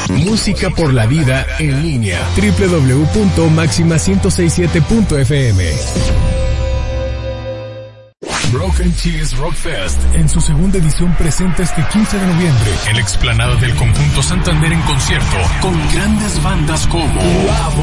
Música por la vida en línea. www.maxima1067.fm. Broken Cheese Rock Fest en su segunda edición presenta este 15 de noviembre en la explanada del Conjunto Santander en concierto con grandes bandas como La